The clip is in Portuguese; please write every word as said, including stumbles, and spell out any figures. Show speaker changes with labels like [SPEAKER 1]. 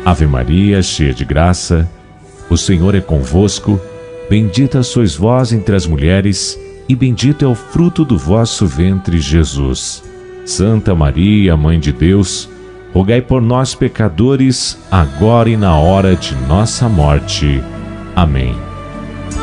[SPEAKER 1] Ave Maria, cheia de graça, o Senhor é convosco. Bendita sois vós entre as mulheres, e bendito é o fruto do vosso ventre, Jesus. Santa Maria, Mãe de Deus, rogai por nós, pecadores, agora e na hora de nossa morte. Amém.